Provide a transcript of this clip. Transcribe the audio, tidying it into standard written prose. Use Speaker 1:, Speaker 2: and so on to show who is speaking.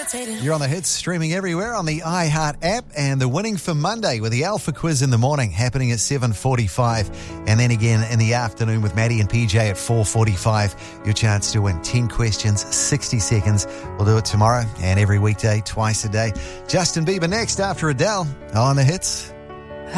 Speaker 1: You're on the hits, streaming everywhere on the iHeart app, and the winning for Monday with the Alpha Quiz in the morning happening at 7:45, and then again in the afternoon with Maddie and PJ at 4:45. Your chance to win 10 questions, 60 seconds. We'll do it tomorrow and every weekday, twice a day. Justin Bieber next after Adele on the hits.